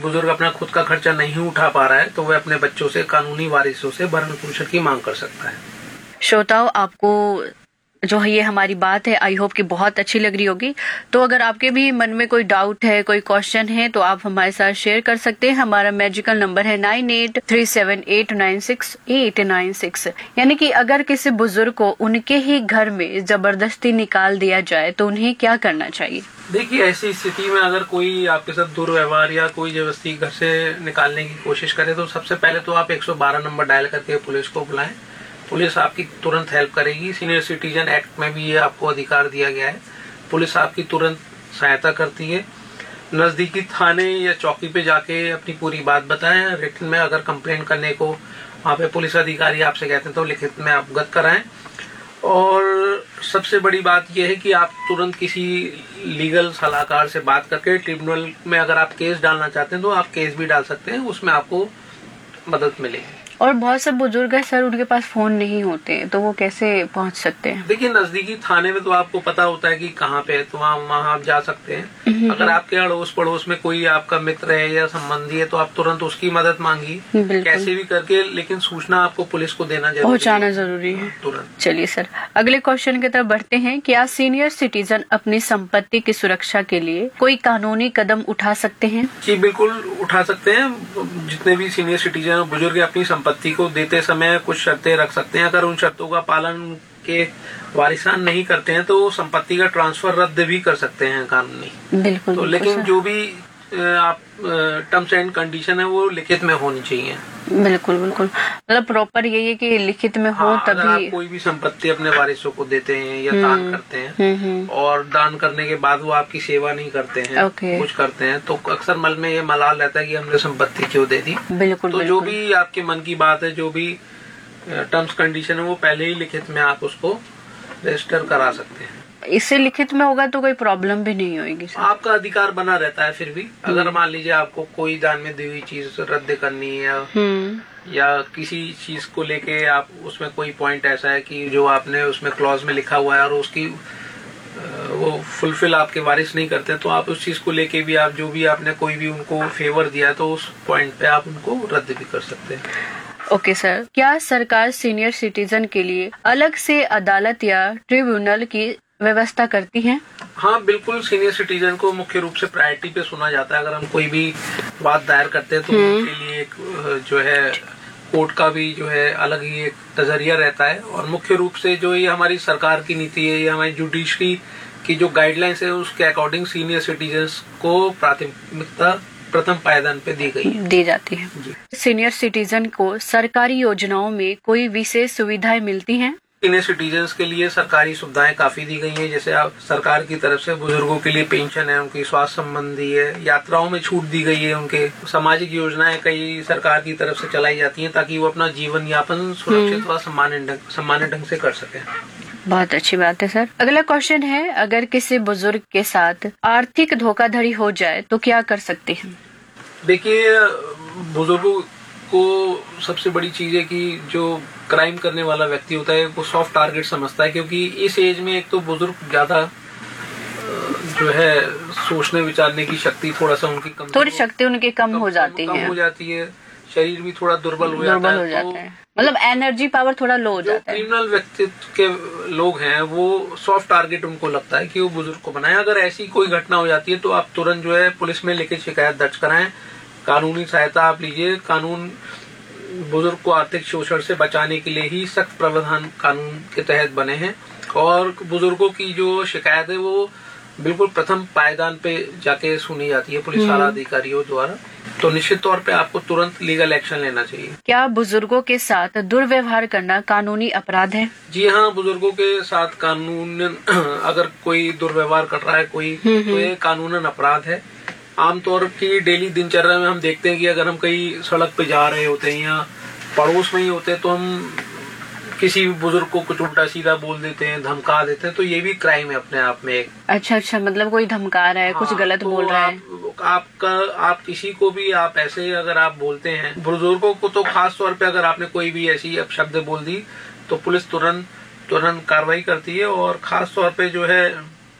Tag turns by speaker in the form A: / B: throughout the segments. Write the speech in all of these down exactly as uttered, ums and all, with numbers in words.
A: बुजुर्ग अपना खुद का खर्चा नहीं उठा पा रहा है तो वह अपने बच्चों से, कानूनी वारिसों से भरण पोषण की मांग कर सकता है।
B: श्रोताओं, आपको जो ये हमारी बात है आई होप कि बहुत अच्छी लग रही होगी। तो अगर आपके भी मन में कोई डाउट है, कोई क्वेश्चन है, तो आप हमारे साथ शेयर कर सकते हैं। हमारा मैजिकल नंबर है nine eight three seven eight nine six eight nine six. यानी कि अगर किसी बुजुर्ग को उनके ही घर में जबरदस्ती निकाल दिया जाए तो उन्हें क्या करना चाहिए?
A: देखिए, ऐसी स्थिति में अगर कोई आपके साथ दुर्व्यवहार या कोई जबरदस्ती घर से निकालने की कोशिश करे तो सबसे पहले तो आप एक सौ बारह नंबर डायल करके पुलिस को बुलाएं। पुलिस आपकी तुरंत हेल्प करेगी। सीनियर सिटीजन एक्ट में भी ये आपको अधिकार दिया गया है। पुलिस आपकी तुरंत सहायता करती है। नजदीकी थाने या चौकी पे जाके अपनी पूरी बात बताएं। रिटन में अगर कंप्लेन करने को वहाँ पे पुलिस अधिकारी आपसे कहते हैं तो लिखित में अवगत कराएं। और सबसे बड़ी बात यह है कि आप तुरंत किसी लीगल सलाहकार से बात करके ट्रिब्यूनल में अगर आप केस डालना चाहते हैं तो आप केस भी डाल सकते हैं, उसमें आपको मदद मिलेगी।
B: और बहुत से बुजुर्ग है सर, उनके पास फोन नहीं होते तो वो कैसे पहुंच सकते हैं?
A: देखिए, नजदीकी थाने में तो आपको पता होता है कि कहाँ पे है, तो वहाँ वहाँ आप जा सकते हैं। अगर आपके अड़ोस पड़ोस में कोई आपका मित्र है या संबंधी है तो आप तुरंत उसकी मदद मांगी, कैसे भी करके, लेकिन सूचना आपको पुलिस को देना जरूरी,
B: पहुँचाना जरूरी है
A: तुरंत।
B: चलिए सर, अगले क्वेश्चन की तरफ बढ़ते हैं। क्या सीनियर सिटीजन अपनी संपत्ति की सुरक्षा के लिए कोई कानूनी कदम उठा सकते हैं?
A: जी बिल्कुल उठा सकते हैं। जितने भी सीनियर सिटीजन बुजुर्ग अपनी संपत्ति को देते समय कुछ शर्तें रख सकते हैं। अगर उन शर्तों का पालन के वारिसान नहीं करते हैं तो संपत्ति का ट्रांसफर रद्द भी कर सकते हैं कानूनी।
B: बिल्कुल।
A: तो लेकिन जो भी आप टर्म्स एंड कंडीशन है वो लिखित में होनी चाहिए।
B: बिल्कुल बिल्कुल, मतलब प्रॉपर यही है कि लिखित में हो।
A: हाँ,
B: तभी
A: अगर आप कोई भी संपत्ति अपने वारिसों को देते हैं या दान करते हैं और दान करने के बाद वो आपकी सेवा नहीं करते हैं, कुछ करते हैं, तो अक्सर मन में ये मलाल रहता है कि हमने संपत्ति क्यों दे दी।
B: बिल्कुल।
A: तो जो भी आपके मन की बात है, जो भी टर्म्स कंडीशन है, वो पहले ही लिखित में आप उसको रजिस्टर करा सकते हैं।
B: इससे लिखित में होगा तो कोई प्रॉब्लम भी नहीं होगी सर?
A: आपका अधिकार बना रहता है। फिर भी अगर मान लीजिए आपको कोई दान में दी हुई चीज रद्द करनी है या, या किसी चीज को लेके आप उसमें कोई पॉइंट ऐसा है कि जो आपने उसमें क्लॉज में लिखा हुआ है और उसकी वो फुलफिल आपके वारिस नहीं करते, तो आप उस चीज को लेके भी आप जो भी आपने कोई भी उनको फेवर दिया है तो उस पॉइंट पे आप उनको रद्द भी कर सकते हैं।
B: ओके okay, सर, क्या सरकार सीनियर सिटीजन के लिए अलग से अदालत या ट्रिब्यूनल की व्यवस्था करती है?
A: हाँ बिल्कुल, सीनियर सिटीजन को मुख्य रूप से प्रायोरिटी पे सुना जाता है। अगर हम कोई भी बात दायर करते हैं तो उनके लिए एक जो है कोर्ट का भी जो है अलग ही एक नजरिया रहता है। और मुख्य रूप से जो ये हमारी सरकार की नीति है, ये हमारी जुडिशरी की जो गाइडलाइंस है उसके अकॉर्डिंग सीनियर सिटीजन्स को प्राथमिकता प्रथम पायदान पे दी गई
B: दी जाती है। सीनियर सिटीजन को सरकारी योजनाओं में कोई विशेष सुविधाएं मिलती हैं?
A: सीनियर सिटीजन्स के लिए सरकारी सुविधाएं काफी दी गई हैं। जैसे आप सरकार की तरफ से बुजुर्गों के लिए पेंशन है, उनकी स्वास्थ्य संबंधी है, यात्राओं में छूट दी गई है, उनके सामाजिक योजनाएं कई सरकार की तरफ से चलाई जाती हैं ताकि वो अपना जीवन यापन सुरक्षित व सम्मानित ढंग से कर सके।
B: बहुत अच्छी बात है सर। अगला क्वेश्चन है, अगर किसी बुजुर्ग के साथ आर्थिक धोखाधड़ी हो जाए तो क्या कर सकते हैं?
A: देखिए, बुजुर्गों को सबसे बड़ी चीज है कि जो क्राइम करने वाला व्यक्ति होता है वो सॉफ्ट टारगेट समझता है, क्योंकि इस एज में एक तो बुजुर्ग ज्यादा जो है सोचने विचारने की शक्ति थोड़ा सा उनकी कम
B: थोड़ी शक्ति उनकी कम, कम हो जाती
A: कम
B: है
A: हो जाती है, शरीर भी थोड़ा दुर्बल हो
B: जाता है,
A: हो जाता
B: तो है। मतलब एनर्जी पावर थोड़ा लो हो जाता है।
A: क्रिमिनल व्यक्तित्व के लोग हैं वो सॉफ्ट टारगेट उनको लगता है कि वो बुजुर्ग को बनाए। अगर ऐसी कोई घटना हो जाती है तो आप तुरंत जो है पुलिस में लिखित शिकायत दर्ज कराएं, कानूनी सहायता आप लीजिए। कानून बुजुर्ग को आर्थिक शोषण से बचाने के लिए ही सख्त प्रावधान कानून के तहत बने हैं और बुजुर्गों की जो शिकायत है वो बिल्कुल प्रथम पायदान पे जाके सुनी जाती है पुलिस आला अधिकारियों द्वारा। तो निश्चित तौर पे आपको तुरंत लीगल एक्शन लेना चाहिए। क्या
B: बुजुर्गों के साथ दुर्व्यवहार करना कानूनी अपराध है?
A: जी हाँ, बुजुर्गों के साथ कानून अगर कोई दुर्व्यवहार कर रहा है कोई, तो ये कानूनन अपराध है। आमतौर की डेली दिनचर्या में हम देखते हैं कि अगर हम कहीं सड़क पे जा रहे होते हैं या पड़ोस में ही होते हैं तो हम किसी बुजुर्ग को कुछ उल्टा सीधा बोल देते हैं, धमका देते हैं, तो ये भी क्राइम है अपने आप में एक।
B: अच्छा अच्छा, मतलब कोई धमका रहा है, हाँ, कुछ गलत तो बोल रहा है।
A: आप, आपका आप किसी को भी आप ऐसे अगर आप बोलते हैं बुजुर्गों को, तो खास तौर पे अगर आपने कोई भी ऐसी अपशब्द बोल दी तो पुलिस तुरंत तुरंत कार्रवाई करती है। और खास तौर पे जो है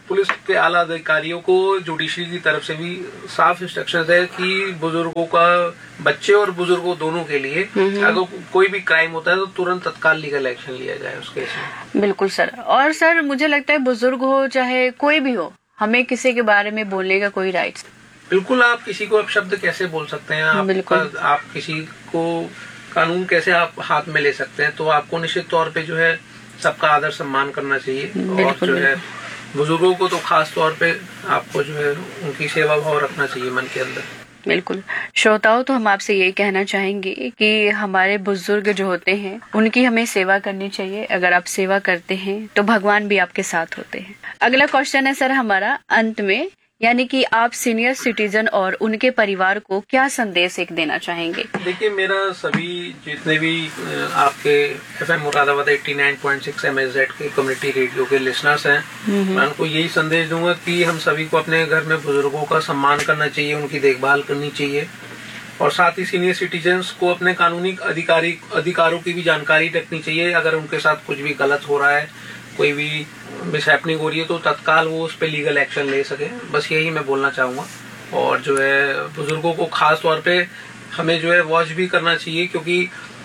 A: पुलिस के आला अधिकारियों को जुडिशरी की तरफ से भी साफ इंस्ट्रक्शंस है कि बुजुर्गों का, बच्चे और बुजुर्गों दोनों के लिए अगर कोई भी क्राइम होता है तो तुरंत तत्काल लीगल एक्शन लिया जाए उस केस में।
B: बिल्कुल सर। और सर मुझे लगता है बुजुर्ग हो चाहे कोई भी हो, हमें किसी के बारे में बोलने का कोई राइट।
A: बिल्कुल, आप किसी को अपशब्द कैसे बोल सकते हैं, आप, आप किसी को कानून कैसे आप हाथ में ले सकते हैं, तो आपको निश्चित तौर पे जो है सबका आदर सम्मान करना चाहिए और जो है बुजुर्गों को तो खास तौर पे आपको जो है उनकी सेवा भाव रखना चाहिए मन के अंदर।
B: बिल्कुल। श्रोताओं, तो हम आपसे यही कहना चाहेंगे कि हमारे बुजुर्ग जो होते हैं उनकी हमें सेवा करनी चाहिए। अगर आप सेवा करते हैं तो भगवान भी आपके साथ होते हैं। अगला क्वेश्चन है सर हमारा अंत में, यानी कि आप सीनियर सिटीजन और उनके परिवार को क्या संदेश एक देना चाहेंगे?
A: देखिए, मेरा सभी जितने भी आपके एफएम मुरादाबाद नवासी पॉइंट सिक्स एमएसजेड के कम्युनिटी रेडियो के लिसनर्स हैं, मैं उनको यही संदेश दूंगा कि हम सभी को अपने घर में बुजुर्गों का सम्मान करना चाहिए, उनकी देखभाल करनी चाहिए और साथ ही सीनियर सिटीजन्स को अपने कानूनी अधिकारी अधिकारों की भी जानकारी रखनी चाहिए। अगर उनके साथ कुछ भी गलत हो रहा है, कोई भी मिसहैपनिंग हो रही है, तो तत्काल वो उस पर लीगल एक्शन ले सके। बस यही मैं बोलना चाहूंगा। और जो है बुजुर्गों को खास तौर पे हमें जो है वॉच भी करना चाहिए, क्योंकि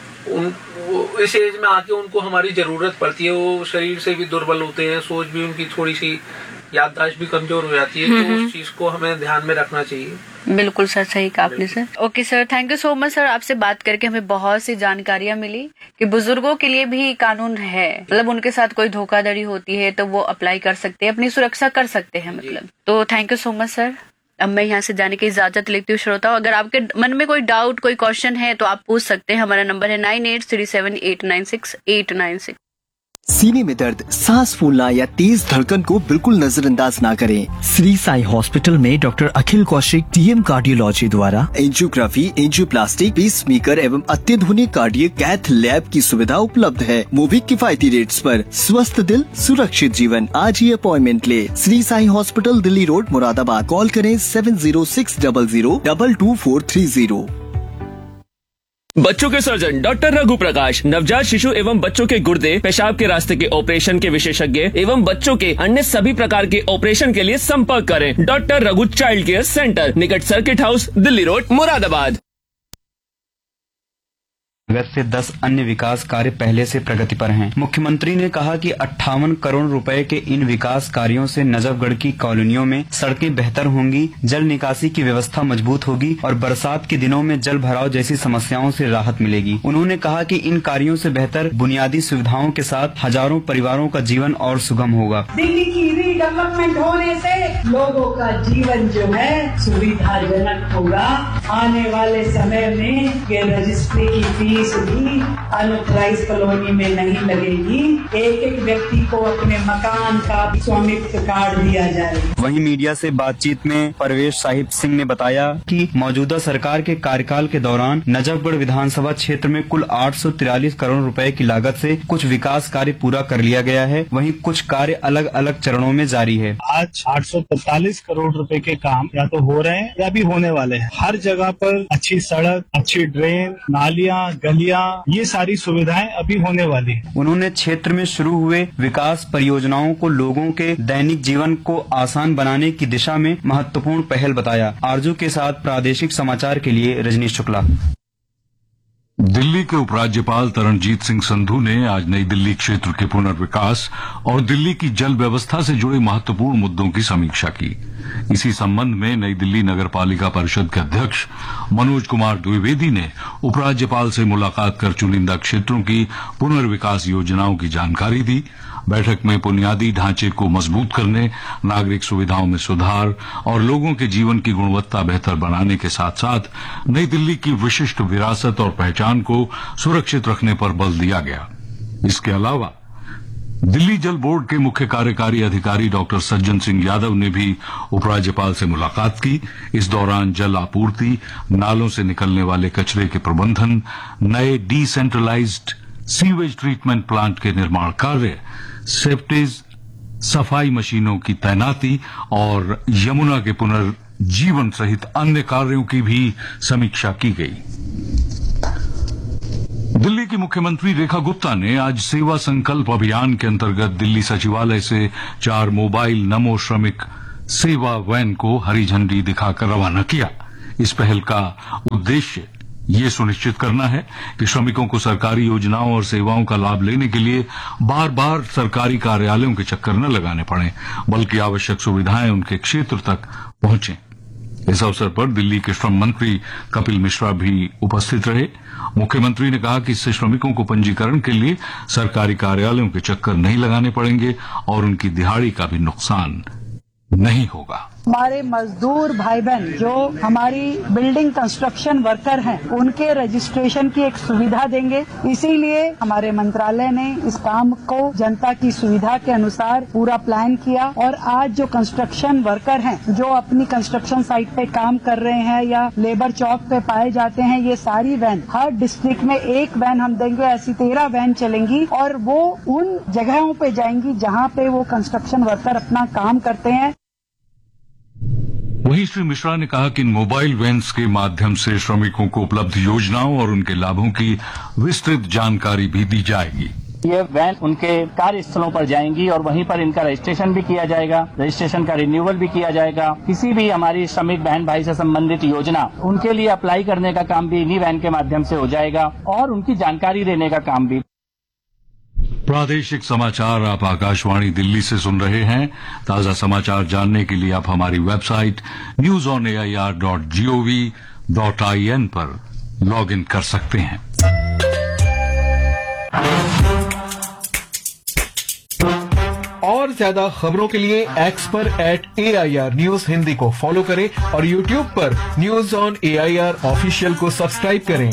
A: उन इस एज में आके उनको हमारी जरूरत पड़ती है। वो शरीर से भी दुर्बल होते हैं, सोच भी उनकी थोड़ी सी, याददाश्त भी कमजोर हो जाती है, तो उस चीज को हमें ध्यान में रखना चाहिए।
B: बिल्कुल सर, सही कहा आपने sir. Okay sir, thank you so much sir. आपसे बात करके हमें बहुत सी जानकारियां मिली कि बुजुर्गों के लिए भी कानून है, मतलब उनके साथ कोई धोखाधड़ी होती है तो वो अप्लाई कर सकते हैं, अपनी सुरक्षा कर सकते हैं मतलब। तो thank you so much sir. अब मैं यहाँ से जाने की इजाजत लेती हूँ। श्रोताओं, अगर आपके मन में कोई डाउट, कोई क्वेश्चन है तो आप पूछ सकते हैं। हमारा नंबर है nine eight three seven eight nine six eight nine six.
C: सीने में दर्द, सांस फूलना या तेज धड़कन को बिल्कुल नजरअंदाज ना करें। श्री साई हॉस्पिटल में डॉक्टर अखिल कौशिक डीएम कार्डियोलॉजी द्वारा एंजियोग्राफी, एंजियोप्लास्टी, पेसमेकर एवं अत्याधुनिक कार्डियक कैथ लैब की सुविधा उपलब्ध है। वो भी किफायती रेट्स पर। स्वस्थ दिल, सुरक्षित जीवन। आज ही अपॉइंटमेंट ले। Shri Sai hospital, Delhi road, Moradabad. Call करें seven zero six double zero double two four three zero.
D: बच्चों के सर्जन डॉक्टर रघु प्रकाश, नवजात शिशु एवं बच्चों के गुर्दे, पेशाब के रास्ते के ऑपरेशन के विशेषज्ञ एवं बच्चों के अन्य सभी प्रकार के ऑपरेशन के लिए संपर्क करें। Doctor Raghu child care centre, निकट circuit house, Delhi road, Moradabad.
E: नगर से दस अन्य विकास कार्य पहले से प्रगति पर हैं। मुख्यमंत्री ने कहा कि अट्ठावन करोड़ रुपए के इन विकास कार्यों से नजफगढ़ की कॉलोनियों में सड़कें बेहतर होंगी, जल निकासी की व्यवस्था मजबूत होगी और बरसात के दिनों में जल भराव जैसी समस्याओं से राहत मिलेगी। उन्होंने कहा कि इन कार्यों से बेहतर बुनियादी सुविधाओं के साथ हजारों परिवारों का जीवन और सुगम होगा।
F: दिल्ली की रीडेवलपमेंट होने से लोगों का जीवन जो है सुविधाजनक होगा। आने वाले समय में ये रजिस्ट्री की फीस भी अनऑथराइज्ड कॉलोनी में नहीं लगेगी। एक एक व्यक्ति को अपने मकान का स्वामित्व कार्ड दिया जाएगा।
E: वहीं मीडिया से बातचीत में परवेश साहिब सिंह ने बताया कि मौजूदा सरकार के कार्यकाल के दौरान नजफगढ़ विधानसभा क्षेत्र में कुल आठ सौ तिरालीस करोड़ रुपए की लागत से कुछ विकास कार्य पूरा कर लिया गया है। वहीं कुछ कार्य अलग अलग चरणों में जारी है।
G: आज आठ सौ तैतालीस करोड़ रुपए के काम या तो हो रहे हैं या भी होने वाले हैं। हर जगह पर अच्छी सड़क, अच्छी ड्रेन, नालियां, गलियां, ये सारी सुविधाएं अभी होने वाली है।
E: उन्होंने क्षेत्र में शुरू हुए विकास परियोजनाओं को लोगों के दैनिक जीवन को आसान बनाने की दिशा में महत्वपूर्ण पहल बताया। आरजू के साथ प्रादेशिक समाचार के लिए रजनीश शुक्ला।
H: दिल्ली के उपराज्यपाल तरणजीत सिंह संधू ने आज नई दिल्ली क्षेत्र के पुनर्विकास और दिल्ली की जल व्यवस्था से जुड़े महत्वपूर्ण मुद्दों की समीक्षा की। इसी संबंध में नई दिल्ली नगर पालिका परिषद के अध्यक्ष मनोज कुमार द्विवेदी ने उपराज्यपाल से मुलाकात कर चुनिंदा क्षेत्रों की पुनर्विकास योजनाओं की जानकारी दी। बैठक में बुनियादी ढांचे को मजबूत करने, नागरिक सुविधाओं में सुधार और लोगों के जीवन की गुणवत्ता बेहतर बनाने के साथ साथ नई दिल्ली की विशिष्ट विरासत और पहचान को सुरक्षित रखने पर बल दिया गया। इसके अलावा दिल्ली जल बोर्ड के मुख्य कार्यकारी अधिकारी डॉक्टर सज्जन सिंह यादव ने भी उपराज्यपाल से मुलाकात की। इस दौरान जल आपूर्ति, नालों से निकलने वाले कचरे के प्रबंधन, नए डिसेंट्रलाइज्ड सीवेज ट्रीटमेंट प्लांट के निर्माण कार्य, सेप्टेज सफाई मशीनों की तैनाती और यमुना के पुनर्जीवन सहित अन्य कार्यों की भी समीक्षा की गई। दिल्ली की मुख्यमंत्री रेखा गुप्ता ने आज सेवा संकल्प अभियान के अंतर्गत दिल्ली सचिवालय से चार मोबाइल नमो श्रमिक सेवा वैन को हरी झंडी दिखाकर रवाना किया। इस पहल का उद्देश्य ये सुनिश्चित करना है कि श्रमिकों को सरकारी योजनाओं और सेवाओं का लाभ लेने के लिए बार बार सरकारी कार्यालयों के चक्कर न लगाने पड़े, बल्कि आवश्यक सुविधाएं उनके क्षेत्र तक पहुंचें। इस अवसर पर दिल्ली के श्रम मंत्री कपिल मिश्रा भी उपस्थित रहे। मुख्यमंत्री ने कहा कि इससे श्रमिकों को पंजीकरण के लिए सरकारी कार्यालयों के चक्कर नहीं लगाने पड़ेंगे और उनकी दिहाड़ी का भी नुकसान नहीं होगा।
F: हमारे मजदूर भाई बहन जो हमारी बिल्डिंग कंस्ट्रक्शन वर्कर हैं, उनके रजिस्ट्रेशन की एक सुविधा देंगे। इसीलिए हमारे मंत्रालय ने इस काम को जनता की सुविधा के अनुसार पूरा प्लान किया और आज जो कंस्ट्रक्शन वर्कर हैं, जो अपनी कंस्ट्रक्शन साइट पे काम कर रहे हैं या लेबर चौक पे पाए जाते हैं, ये सारी वैन हर डिस्ट्रिक्ट में एक वैन हम देंगे। ऐसी तेरह वैन चलेंगी और वो उन जगहों पे जाएंगी जहां पे वो कंस्ट्रक्शन वर्कर अपना काम करते हैं।
H: वहीं श्री मिश्रा ने कहा कि इन मोबाइल वैन्स के माध्यम से श्रमिकों को उपलब्ध योजनाओं और उनके लाभों की विस्तृत जानकारी भी दी जाएगी।
I: ये वैन उनके कार्यस्थलों पर जाएंगी और वहीं पर इनका रजिस्ट्रेशन भी किया जाएगा, रजिस्ट्रेशन का रिन्यूअल भी किया जाएगा। किसी भी हमारी श्रमिक बहन भाई से संबंधित योजना, उनके लिए अप्लाई करने का काम भी इन्हीं वैन के माध्यम से हो जाएगा और उनकी जानकारी देने का काम भी।
H: प्रादेशिक समाचार आप आकाशवाणी दिल्ली से सुन रहे हैं। ताजा समाचार जानने के लिए आप हमारी website news on A I R dot G O V dot I N पर लॉग इन कर सकते हैं।
J: और ज्यादा खबरों के लिए एक्स पर eight A I R news Hindi को फॉलो करें और यूट्यूब पर news on A I R official को सब्सक्राइब करें।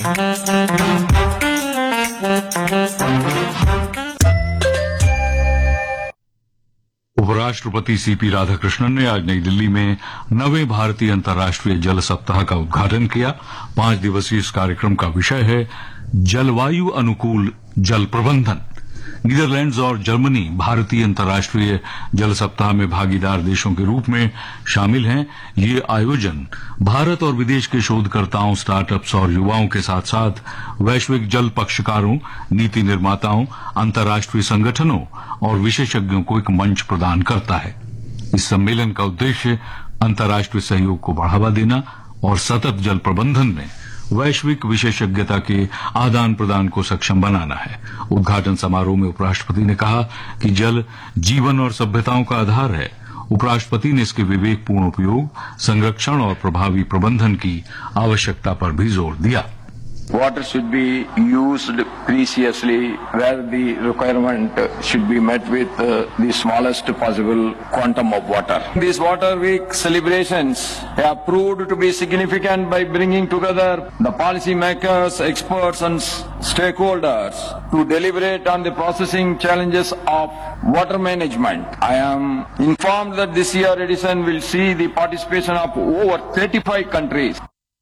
H: उपराष्ट्रपति सीपी राधाकृष्णन ने आज नई दिल्ली में नवें भारतीय अंतर्राष्ट्रीय जल सप्ताह का उद्घाटन किया। पांच दिवसीय इस कार्यक्रम का विषय है जलवायु अनुकूल जल प्रबंधन। नीदरलैंड्स और जर्मनी भारतीय अंतर्राष्ट्रीय जल सप्ताह में भागीदार देशों के रूप में शामिल हैं। ये आयोजन भारत और विदेश के शोधकर्ताओं, स्टार्टअप्स और युवाओं के साथ साथ वैश्विक जल पक्षकारों, नीति निर्माताओं, अंतर्राष्ट्रीय संगठनों और विशेषज्ञों को एक मंच प्रदान करता है। इस सम्मेलन का उद्देश्य अंतर्राष्ट्रीय सहयोग को बढ़ावा देना और सतत जल प्रबंधन में वैश्विक विशेषज्ञता के आदान प्रदान को सक्षम बनाना है। उद्घाटन समारोह में उपराष्ट्रपति ने कहा कि जल जीवन और सभ्यताओं का आधार है। उपराष्ट्रपति ने इसके विवेकपूर्ण उपयोग, संरक्षण और प्रभावी प्रबंधन की आवश्यकता पर भी जोर दिया।
K: Water should be used preciously where the requirement should be met with uh, the smallest possible quantum of water. These Water Week celebrations have proved to be significant by bringing together the policy makers, experts and stakeholders to deliberate on the processing challenges of water management. I am informed that this year edition will see the participation of over thirty-five countries.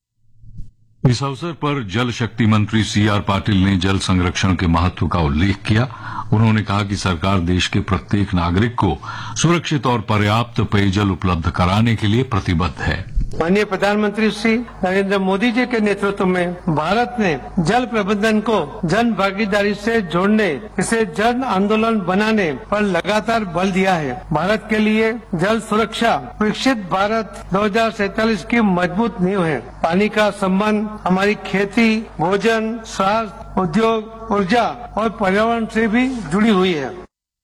H: इस अवसर पर जल शक्ति मंत्री C R Patil ने जल संरक्षण के महत्व का उल्लेख किया। उन्होंने कहा कि सरकार देश के प्रत्येक नागरिक को सुरक्षित और पर्याप्त पेयजल उपलब्ध कराने के लिए प्रतिबद्ध है।
L: माननीय प्रधानमंत्री श्री नरेंद्र मोदी जी के नेतृत्व में भारत ने जल प्रबंधन को जन भागीदारी से जोड़ने, इसे जन आंदोलन बनाने पर लगातार बल दिया है। भारत के लिए जल सुरक्षा विकसित भारत दो हजार सैंतालीस की मजबूत नींव है। पानी का संबंध हमारी खेती, भोजन, स्वास्थ्य, उद्योग, ऊर्जा और पर्यावरण से भी जुड़ी हुई है।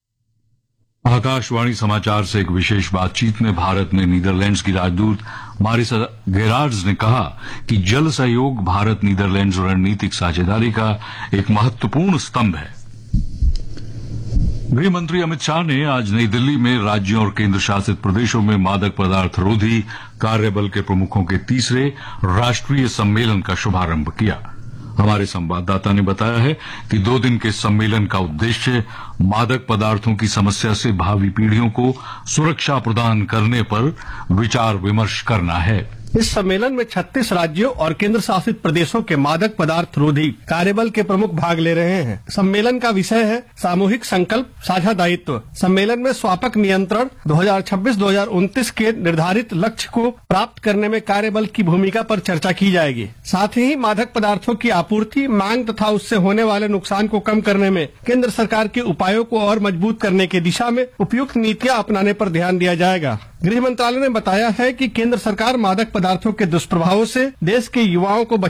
H: आकाशवाणी समाचार से एक विशेष बातचीत में भारत में नीदरलैंड्स की राजदूत मारिसा गेरार्ड्स ने कहा कि जल सहयोग भारत नीदरलैंड्स रणनीतिक साझेदारी का एक महत्वपूर्ण स्तंभ है। गृह मंत्री अमित शाह ने आज नई दिल्ली में राज्यों और केंद्र शासित प्रदेशों में मादक पदार्थ रोधी कार्यबल के प्रमुखों के तीसरे राष्ट्रीय सम्मेलन का शुभारंभ किया। हमारे संवाददाता ने बताया है कि दो दिन के सम्मेलन का उद्देश्य मादक पदार्थों की समस्या से भावी पीढ़ियों को सुरक्षा प्रदान करने पर विचार विमर्श करना है।
M: इस सम्मेलन में छत्तीस राज्यों और केंद्र शासित प्रदेशों के मादक पदार्थ रोधी कार्यबल के प्रमुख भाग ले रहे हैं। सम्मेलन का विषय है सामूहिक संकल्प साझा दायित्व। सम्मेलन में स्वापक नियंत्रण दो हज़ार छब्बीस दो हज़ार उनतीस के निर्धारित लक्ष्य को प्राप्त करने में कार्यबल की भूमिका पर चर्चा की जाएगी। साथ ही मादक पदार्थों की आपूर्ति, मांग तथा उससे होने वाले नुकसान को कम करने में केंद्र सरकार के उपायों को और मजबूत करने की दिशा में उपयुक्त नीतियां अपनाने पर ध्यान दिया जाएगा। गृह मंत्रालय ने बताया है कि केंद्र सरकार मादक पदार्थों के दुष्प्रभावों से देश के युवाओं को